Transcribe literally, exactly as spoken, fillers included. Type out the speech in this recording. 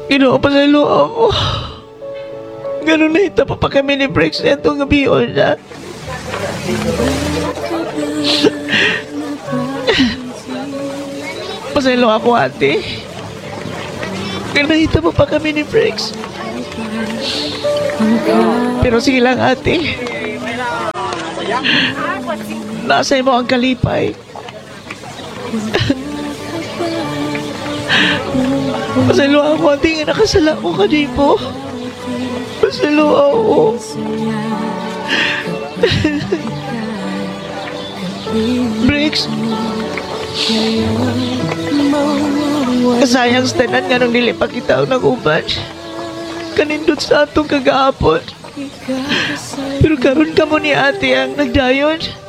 Ginoo pa sa ilo ako. Ganun na ita pa pa kami ni Brex na itong gabi o na. Pasaylo ako, ate. Ganahita pa pa kami ni Brex. Pero sige lang, ate. Nasa mo ang kalipay. Pasaylo ako, ate. Nga nakasala ko kanimo. Pasaylo ako. Brex. Kasayang stanan nga nung dili pa kita ang nag-uban. Kanindot sa atong kagaapon. Pero karon ka mo ni ate ang nagdayon.